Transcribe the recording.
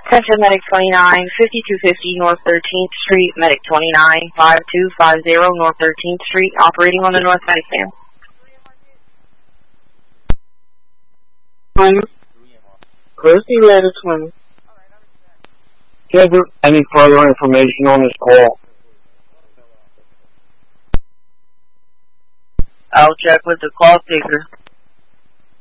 Attention Medic 29, 5250 North 13th Street, Medic 29, 5250 North 13th Street, operating on the North Medic van. Christy Letter 20. Do you have any further information on this call? I'll check with the call taker.